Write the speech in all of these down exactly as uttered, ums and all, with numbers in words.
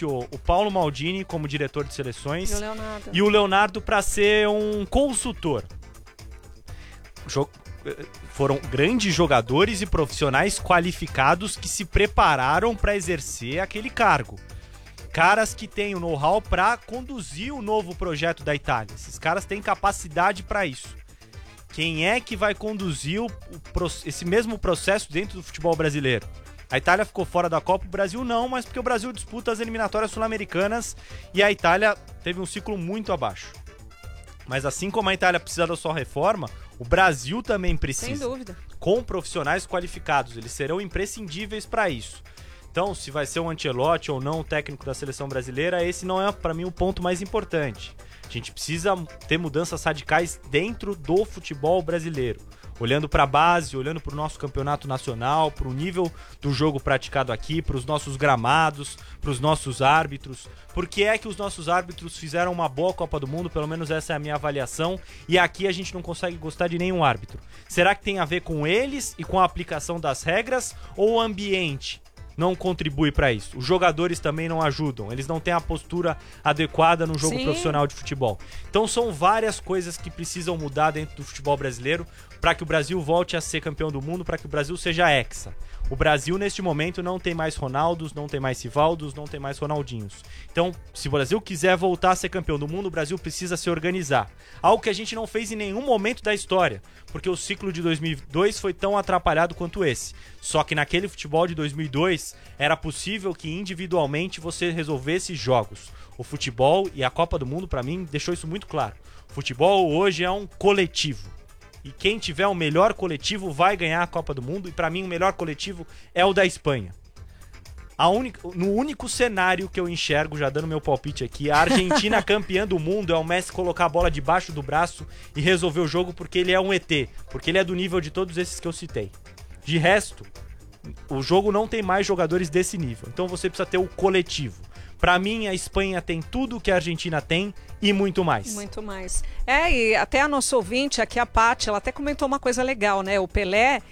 anunciou o Paulo Maldini como diretor de seleções E o Leonardo, e o Leonardo para ser um consultor. Jo- Foram grandes jogadores e profissionais qualificados que se prepararam para exercer aquele cargo. Caras que têm o know-how para conduzir o novo projeto da Itália. Esses caras têm capacidade para isso. Quem é que vai conduzir o, o, esse mesmo processo dentro do futebol brasileiro? A Itália ficou fora da Copa, o Brasil não, mas porque o Brasil disputa as eliminatórias sul-americanas e a Itália teve um ciclo muito abaixo. Mas assim como a Itália precisa da sua reforma, o Brasil também precisa. sem dúvida. Com profissionais qualificados, eles serão imprescindíveis para isso. Então, se vai ser o Ancelotti ou não o técnico da seleção brasileira, esse não é, para mim, o ponto mais importante. A gente precisa ter mudanças radicais dentro do futebol brasileiro. Olhando para a base, olhando para o nosso campeonato nacional, para o nível do jogo praticado aqui, para os nossos gramados, para os nossos árbitros. Por que é que os nossos árbitros fizeram uma boa Copa do Mundo? Pelo menos essa é a minha avaliação. E aqui a gente não consegue gostar de nenhum árbitro. Será que tem a ver com eles e com a aplicação das regras ou o ambiente não contribui para isso? Os jogadores também não ajudam, eles não têm a postura adequada no jogo Sim. profissional de futebol. Então são várias coisas que precisam mudar dentro do futebol brasileiro para que o Brasil volte a ser campeão do mundo, para que o Brasil seja hexa. O Brasil, neste momento, não tem mais Ronaldos, não tem mais Rivaldos, não tem mais Ronaldinhos. Então, se o Brasil quiser voltar a ser campeão do mundo, o Brasil precisa se organizar. Algo que a gente não fez em nenhum momento da história, porque o ciclo de dois mil e dois foi tão atrapalhado quanto esse. Só que naquele futebol de dois mil e dois, era possível que individualmente você resolvesse jogos. O futebol e a Copa do Mundo, para mim, deixou isso muito claro. O futebol hoje é um coletivo. E quem tiver o melhor coletivo vai ganhar a Copa do Mundo. E pra mim o melhor coletivo é o da Espanha. A única, no único cenário que eu enxergo, já dando meu palpite aqui, a Argentina campeã do mundo é o Messi colocar a bola debaixo do braço e resolver o jogo porque ele é um E T. Porque ele é do nível de todos esses que eu citei. De resto, o jogo não tem mais jogadores desse nível. Então você precisa ter o coletivo. Pra mim, a Espanha tem tudo que a Argentina tem e muito mais. Muito mais. É, e até a nossa ouvinte aqui, a Paty, ela até comentou uma coisa legal, né? O Pelé,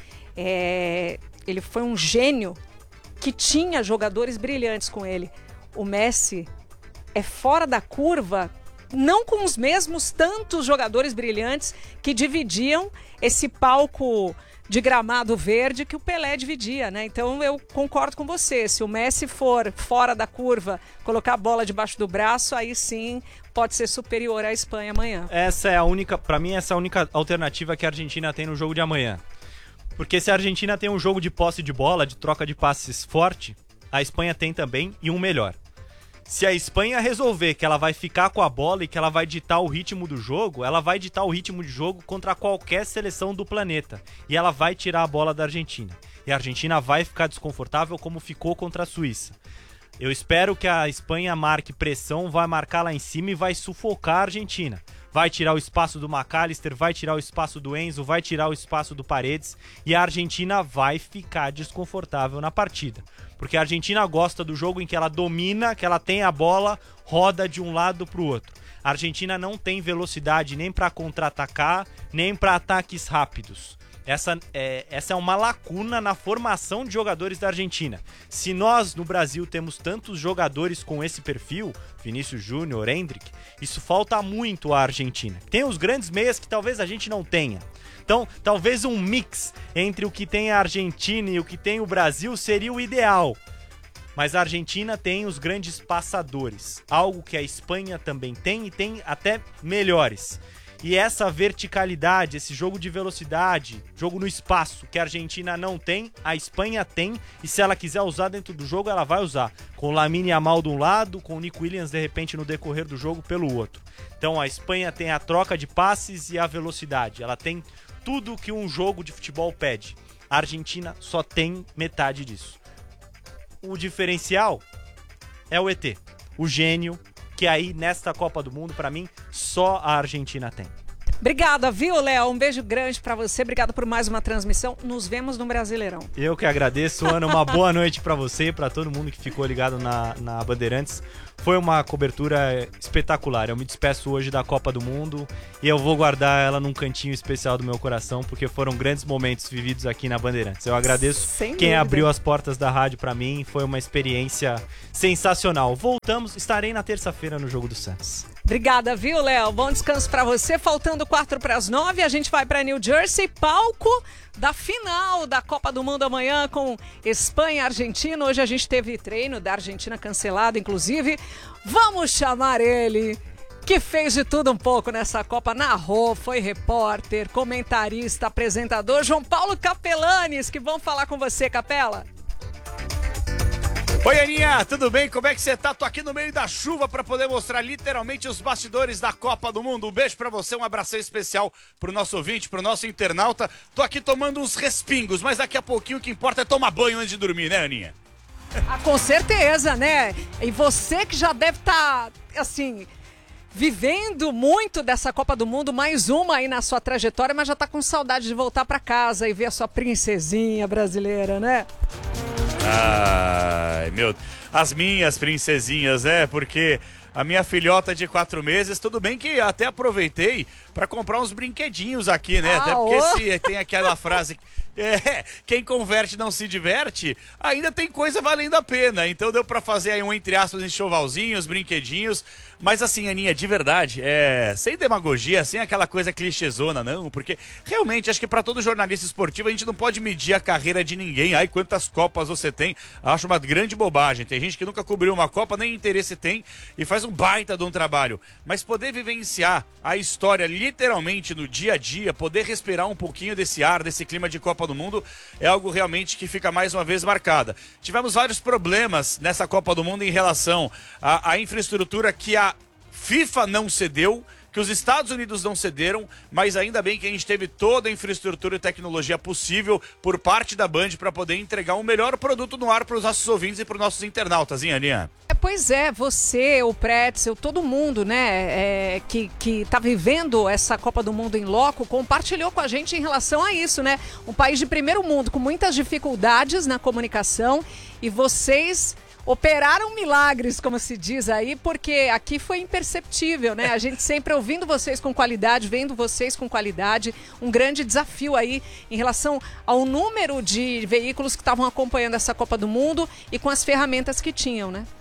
é, ele foi um gênio que tinha jogadores brilhantes com ele. O Messi é fora da curva, não com os mesmos tantos jogadores brilhantes que dividiam esse palco de gramado verde que o Pelé dividia, né? Então eu concordo com você, se o Messi for fora da curva, colocar a bola debaixo do braço, aí sim pode ser superior à Espanha amanhã. Essa é a única, pra mim essa é a única alternativa que a Argentina tem no jogo de amanhã. Porque se a Argentina tem um jogo de posse de bola, de troca de passes forte, a Espanha tem também e um melhor. Se a Espanha resolver que ela vai ficar com a bola e que ela vai ditar o ritmo do jogo, ela vai ditar o ritmo de jogo contra qualquer seleção do planeta. E ela vai tirar a bola da Argentina. E a Argentina vai ficar desconfortável como ficou contra a Suíça. Eu espero que a Espanha marque pressão, vai marcar lá em cima e vai sufocar a Argentina. Vai tirar o espaço do McAllister, vai tirar o espaço do Enzo, vai tirar o espaço do Paredes. E a Argentina vai ficar desconfortável na partida. Porque a Argentina gosta do jogo em que ela domina, que ela tem a bola, roda de um lado para o outro. A Argentina não tem velocidade nem para contra-atacar, nem para ataques rápidos. Essa é, essa é uma lacuna na formação de jogadores da Argentina. Se nós, no Brasil, temos tantos jogadores com esse perfil, Vinícius Júnior, Endrick, isso falta muito à Argentina. Tem os grandes meias que talvez a gente não tenha. Então, talvez um mix entre o que tem a Argentina e o que tem o Brasil seria o ideal. Mas a Argentina tem os grandes passadores, algo que a Espanha também tem e tem até melhores. E essa verticalidade, esse jogo de velocidade, jogo no espaço, que a Argentina não tem, a Espanha tem, e se ela quiser usar dentro do jogo, ela vai usar. Com o Lamine Yamal de um lado, com o Nico Williams, de repente, no decorrer do jogo, pelo outro. Então a Espanha tem a troca de passes e a velocidade. Ela tem tudo que um jogo de futebol pede. A Argentina só tem metade disso. O diferencial é o E T, o gênio, que aí, nesta Copa do Mundo, pra mim, só a Argentina tem. Obrigada, viu, Léo? Um beijo grande pra você. Obrigada por mais uma transmissão. Nos vemos no Brasileirão. Eu que agradeço, Ana. Uma boa noite pra você e pra todo mundo que ficou ligado na, na Bandeirantes. Foi uma cobertura espetacular. Eu me despeço hoje da Copa do Mundo e eu vou guardar ela num cantinho especial do meu coração, porque foram grandes momentos vividos aqui na Bandeirantes. Eu agradeço Sem quem dúvida. abriu as portas da rádio pra mim. Foi uma experiência sensacional. Voltamos, estarei na terça-feira no Jogo do Santos. Obrigada, viu, Léo? Bom descanso pra você. Faltando quatro para as nove, a gente vai pra New Jersey, palco da final da Copa do Mundo amanhã com Espanha e Argentina. Hoje a gente teve treino da Argentina cancelado, inclusive. Vamos chamar ele, que fez de tudo um pouco nessa Copa, narrou, foi repórter, comentarista, apresentador, João Paulo Capelanes, que vão falar com você, Capela. Oi, Aninha, tudo bem? Como é que você tá? Tô aqui no meio da chuva para poder mostrar literalmente os bastidores da Copa do Mundo. Um beijo para você, um abração especial pro nosso ouvinte, pro nosso internauta. Tô aqui tomando uns respingos, mas daqui a pouquinho o que importa é tomar banho antes de dormir, né, Aninha? Ah, com certeza, né? E você que já deve estar, tá, assim, vivendo muito dessa Copa do Mundo, mais uma aí na sua trajetória, mas já tá com saudade de voltar para casa e ver a sua princesinha brasileira, né? Ai, meu... As minhas princesinhas, né? Porque a minha filhota de quatro meses, tudo bem que até aproveitei para comprar uns brinquedinhos aqui, né? Ah, até porque oh. se tem aquela frase... É, quem converte não se diverte, ainda tem coisa valendo a pena. Então deu pra fazer aí um, entre aspas, enxovalzinhos, brinquedinhos. Mas assim, Aninha, de verdade, é, sem demagogia, sem aquela coisa clichêzona, não. Porque realmente, acho que pra todo jornalista esportivo, a gente não pode medir a carreira de ninguém. Ai, quantas Copas você tem. Acho uma grande bobagem. Tem gente que nunca cobriu uma Copa, nem interesse tem, e faz um baita de um trabalho. Mas poder vivenciar a história literalmente no dia a dia, poder respirar um pouquinho desse ar, desse clima de Copa do Mundo, é algo realmente que fica mais uma vez marcada. Tivemos vários problemas nessa Copa do Mundo em relação à, à infraestrutura que a FIFA não cedeu, que os Estados Unidos não cederam, mas ainda bem que a gente teve toda a infraestrutura e tecnologia possível por parte da Band para poder entregar um melhor produto no ar para os nossos ouvintes e para os nossos internautas, hein, Aninha? É, pois é, você, o Pretzel, todo mundo, né, é, que, que tá vivendo essa Copa do Mundo em loco, compartilhou com a gente em relação a isso, né? Um país de primeiro mundo com muitas dificuldades na comunicação e vocês operaram milagres, como se diz aí, porque aqui foi imperceptível, né? A gente sempre ouvindo vocês com qualidade, vendo vocês com qualidade, um grande desafio aí em relação ao número de veículos que estavam acompanhando essa Copa do Mundo e com as ferramentas que tinham, né?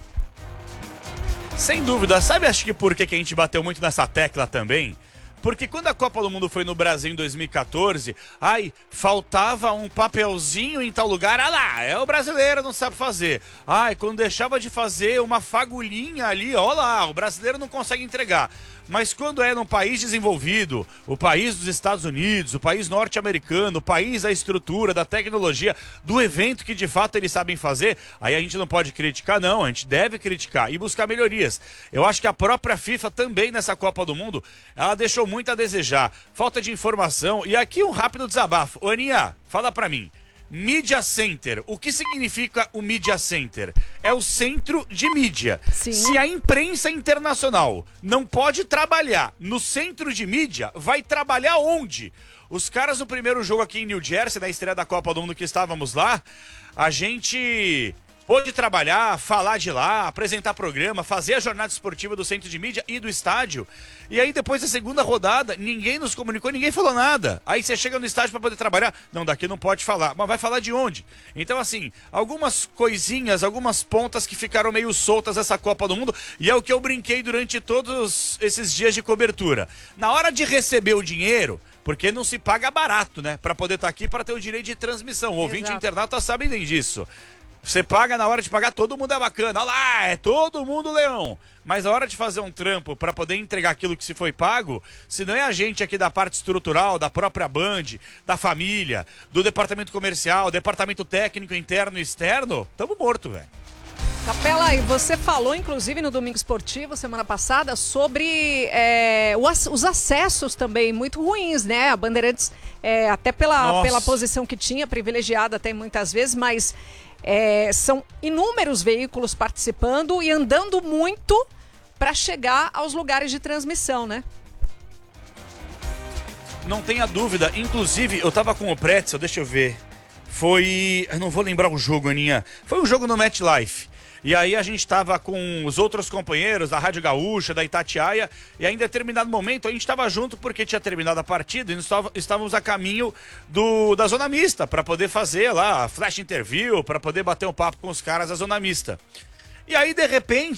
Sem dúvida. Sabe, acho que por que que a gente bateu muito nessa tecla também? Porque quando a Copa do Mundo foi no Brasil em dois mil e quatorze, ai, faltava um papelzinho em tal lugar, ah lá, é o brasileiro, não sabe fazer. Ai, quando deixava de fazer uma fagulhinha ali, ó lá, o brasileiro não consegue entregar. Mas quando é num país desenvolvido, o país dos Estados Unidos, o país norte-americano, o país da estrutura, da tecnologia, do evento que de fato eles sabem fazer, aí a gente não pode criticar, não, a gente deve criticar e buscar melhorias. Eu acho que a própria FIFA também nessa Copa do Mundo, ela deixou muito a desejar. Falta de informação e aqui um rápido desabafo. Ô, Aninha, fala pra mim. Media Center. O que significa o Media Center? É o centro de mídia. Sim. Se a imprensa internacional não pode trabalhar no centro de mídia, vai trabalhar onde? Os caras no primeiro jogo aqui em New Jersey, na estreia da Copa do Mundo que estávamos lá, a gente pôde trabalhar, falar de lá, apresentar programa, fazer a jornada esportiva do centro de mídia e do estádio. E aí depois da segunda rodada, ninguém nos comunicou, ninguém falou nada. Aí você chega no estádio para poder trabalhar, não, daqui não pode falar. Mas vai falar de onde? Então assim, algumas coisinhas, algumas pontas que ficaram meio soltas essa Copa do Mundo, e é o que eu brinquei durante todos esses dias de cobertura. Na hora de receber o dinheiro, porque não se paga barato, né? Para poder estar aqui, para ter o direito de transmissão. O ouvinte internauta sabe bem disso. Você paga, na hora de pagar, todo mundo é bacana. Olha lá, é todo mundo leão. Mas a hora de fazer um trampo para poder entregar aquilo que se foi pago, se não é a gente aqui da parte estrutural, da própria Band, da família, do departamento comercial, departamento técnico interno e externo, tamo morto, velho. Capela, e você falou, inclusive, no Domingo Esportivo, semana passada, sobre é, os acessos também muito ruins, né? A Bandeirantes, é, até pela, pela posição que tinha, privilegiada até muitas vezes, mas é, são inúmeros veículos participando e andando muito para chegar aos lugares de transmissão, né? não tenha dúvida. Inclusive, eu tava com o Pretzel, deixa eu ver. Foi... Eu não vou lembrar o jogo, Aninha. Foi um jogo no MetLife. E aí a gente estava com os outros companheiros da Rádio Gaúcha, da Itatiaia, e aí em determinado momento a gente estava junto porque tinha terminado a partida e nós estávamos a caminho do, da Zona Mista para poder fazer lá a flash interview, para poder bater um papo com os caras da Zona Mista. E aí, de repente,